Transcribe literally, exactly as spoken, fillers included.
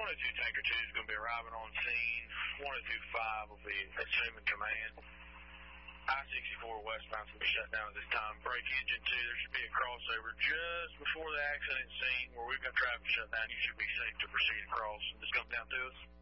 one oh two Tanker two is going to be arriving on scene. one oh two five will be assuming command. I sixty-four westbound will be shut down at this time. Break engine two, there should be a crossover just before the accident scene where we've got traffic shut down. You should be safe to proceed across and just come down to us.